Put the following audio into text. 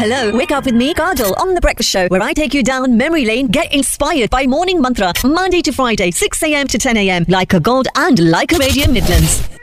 hello. Wake up with me, Kajal, on The Breakfast Show, where I take you down memory lane, get inspired by Morning Mantra, Monday to Friday, 6 a.m. to 10 a.m. Like a Gold and Like a Radio Midlands.